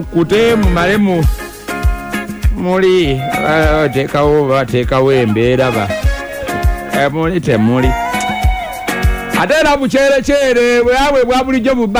kutemu malemu muli tekawo embeera ba muli temuli ate era bukyere bwe bwa bulijjo